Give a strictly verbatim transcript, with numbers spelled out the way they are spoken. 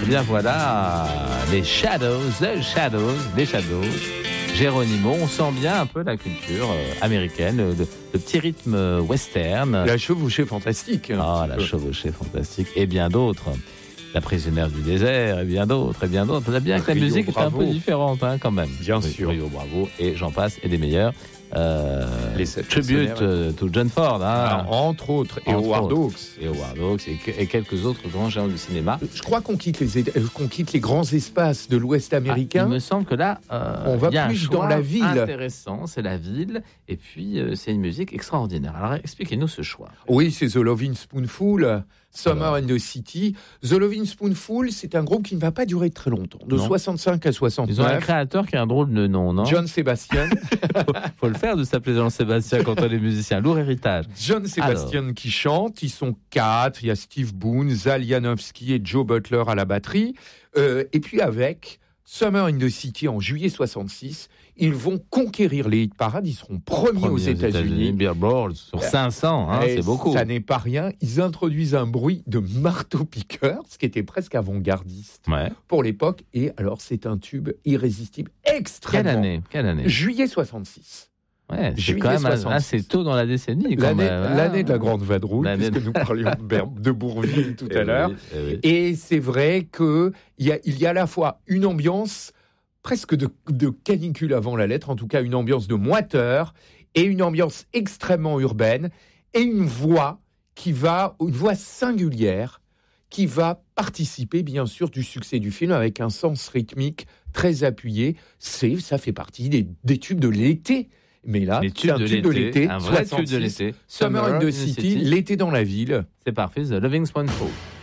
Eh bien voilà, les Shadows, The Shadows, les Shadows, Geronimo, on sent bien un peu la culture euh, américaine, le, le petit rythme euh, western. La chevauchée fantastique. Ah, la chevauchée fantastique, et bien d'autres. La prisonnière du désert, et bien d'autres, et bien d'autres. On a bien que la Rio musique est un Bravo. peu différente, hein, quand même. Bien Oui, sûr. Rio Bravo, et j'en passe, et des meilleurs. Euh, Les sept tribute mercenaires. euh, to John Ford, hein. Alors, entre autres, et Entre Howard autres. Hawks. Et Howard Hawks, et, que- et quelques autres grands géants du cinéma. Je crois qu'on quitte les, euh, qu'on quitte les grands espaces de l'Ouest Ah, américain. il me semble que là, euh, On va il y a un plus choix dans la ville. intéressant, c'est la ville, et puis euh, c'est une musique extraordinaire. Alors expliquez-nous ce choix. Oui, c'est The Lovin' Spoonful, Summer Alors. in the City. The Lovin' Spoonful, c'est un groupe qui ne va pas durer très longtemps, de Non. soixante-cinq à Ils ont un soixante-neuf. créateur qui a un drôle de nom, non? John Sebastian. faut, faut le faire de s'appeler Jean-Sébastien quand on est musicien. Lourd héritage. John Sebastian qui chante. Ils sont quatre. Il y a Steve Boone, Zal Janowski et Joe Butler à la batterie. Euh, et puis avec Summer in the City en juillet soixante-six, ils vont conquérir les hit parades. Ils seront premiers, Premier aux États-Unis. Billboard sur cinq cents, hein, Et c'est beaucoup. Ça n'est pas rien. Ils introduisent un bruit de marteau-piqueur, ce qui était presque avant-gardiste Ouais. pour l'époque. Et alors, c'est un tube irrésistible, Quelle extrêmement. année? Quelle année? Juillet soixante-six. Ouais, c'est Juillet quand même soixante-six. assez tôt dans la décennie. Quand L'année, même, hein. l'année de la Grande Vadrouille, L'année puisque de- nous parlions de, Ber- de Bourville tout Eh à oui, l'heure. eh oui. Et c'est vrai qu'il y a, il y a à la fois une ambiance presque de, de canicule avant la lettre, en tout cas une ambiance de moiteur, et une ambiance extrêmement urbaine, et une voix qui va, une voix singulière, qui va participer bien sûr du succès du film avec un sens rythmique très appuyé. C'est, ça fait partie des, des tubes de l'été. Mais là, Les c'est tubes un de tube de l'été, l'été, un vrai tube de soixante-six, l'été. Summer in the City, l'été dans la ville. C'est parfait, The Loving Spoonful.